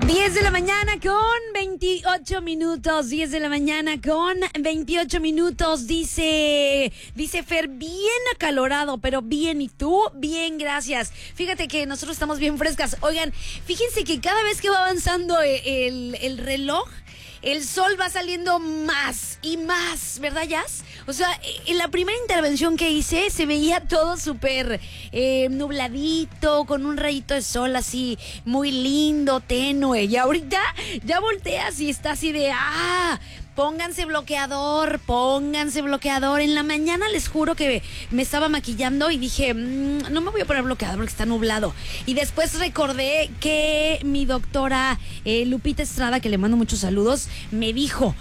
10 de la mañana con 28 minutos. 10 de la mañana con 28 minutos. Dice Fer, bien acalorado, pero bien. ¿Y tú? Bien, gracias. Fíjate que nosotros estamos bien frescas. Oigan, fíjense que cada vez que va avanzando el reloj, el sol va saliendo más y más, ¿verdad, Jazz? O sea, en la primera intervención que hice se veía todo súper nubladito, con un rayito de sol así muy lindo, tenue. Y ahorita ya volteas y está así de pónganse bloqueador. En la mañana les juro que me estaba maquillando y dije, no me voy a poner bloqueador porque está nublado. Y después recordé que mi doctora Lupita Estrada, que le mando muchos saludos, me dijo,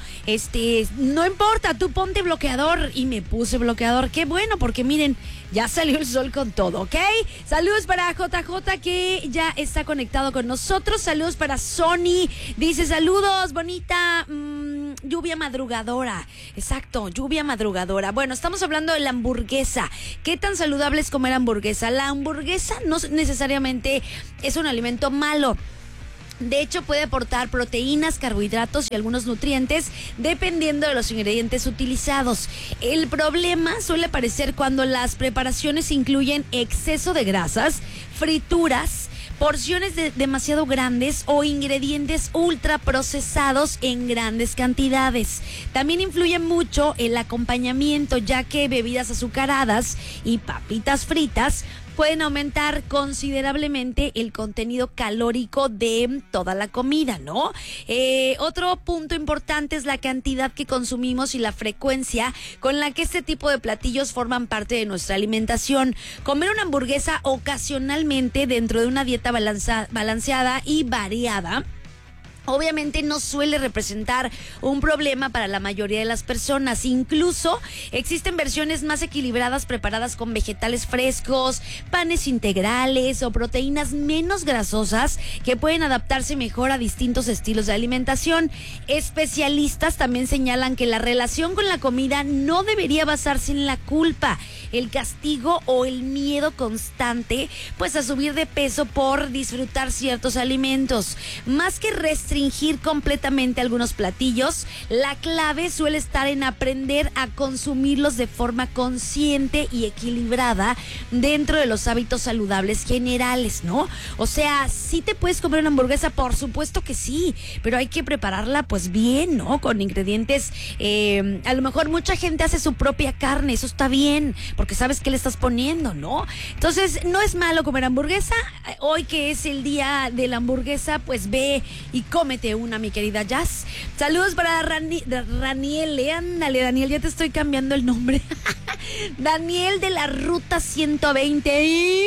no importa, tú ponte bloqueador. Y me puse bloqueador. Qué bueno, porque miren, ya salió el sol con todo, ¿ok? Saludos para JJ, que ya está conectado con nosotros. Saludos para Sony. Dice, saludos, bonita. Lluvia madrugadora. Exacto, lluvia madrugadora. Bueno, estamos hablando de la hamburguesa. ¿Qué tan saludable es comer hamburguesa? La hamburguesa no necesariamente es un alimento malo. De hecho, puede aportar proteínas, carbohidratos y algunos nutrientes dependiendo de los ingredientes utilizados. El problema suele aparecer cuando las preparaciones incluyen exceso de grasas, frituras, porciones demasiado grandes o ingredientes ultraprocesados en grandes cantidades. También influye mucho el acompañamiento, ya que bebidas azucaradas y papitas fritas pueden aumentar considerablemente el contenido calórico de toda la comida, ¿no? Otro punto importante es la cantidad que consumimos y la frecuencia con la que este tipo de platillos forman parte de nuestra alimentación. Comer una hamburguesa ocasionalmente dentro de una dieta balanceada y variada obviamente no suele representar un problema para la mayoría de las personas. Incluso existen versiones más equilibradas preparadas con vegetales frescos, panes integrales o proteínas menos grasosas que pueden adaptarse mejor a distintos estilos de alimentación. Especialistas también señalan que la relación con la comida no debería basarse en la culpa, el castigo o el miedo constante, pues a subir de peso por disfrutar ciertos alimentos. Más que restringir completamente algunos platillos, la clave suele estar en aprender a consumirlos de forma consciente y equilibrada dentro de los hábitos saludables generales, ¿no? O sea, ¿sí te puedes comer una hamburguesa? Por supuesto que sí, pero hay que prepararla pues bien, ¿no? Con ingredientes, a lo mejor mucha gente hace su propia carne, eso está bien, porque sabes qué le estás poniendo, ¿no? Entonces, no es malo comer hamburguesa. Hoy que es el día de la hamburguesa, pues ve y cómete una, mi querida Jazz. Saludos para Raniel, ándale, Daniel, ya te estoy cambiando el nombre. Daniel de la Ruta 120.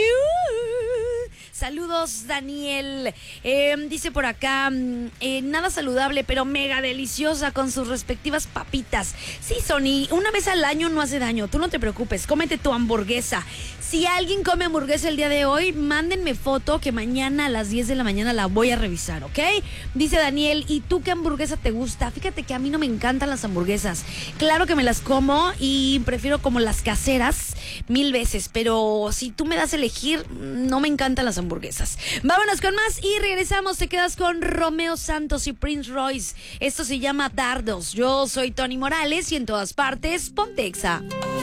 Saludos, Daniel. Dice por acá, nada saludable, pero mega deliciosa con sus respectivas papitas. Sí, Sony, una vez al año no hace daño. Tú no te preocupes, cómete tu hamburguesa. Si alguien come hamburguesa el día de hoy, mándenme foto que mañana a las 10 de la mañana la voy a revisar, ¿ok? Dice Daniel, ¿y tú qué hamburguesa te gusta? Fíjate que a mí no me encantan las hamburguesas. Claro que me las como y prefiero como las caseras 1000 veces, pero si tú me das a elegir, no me encantan las hamburguesas. Vámonos con más y regresamos. Te quedas con Romeo Santos y Prince Royce. Esto se llama Dardos. Yo soy Tony Morales y en todas partes, Pontexa.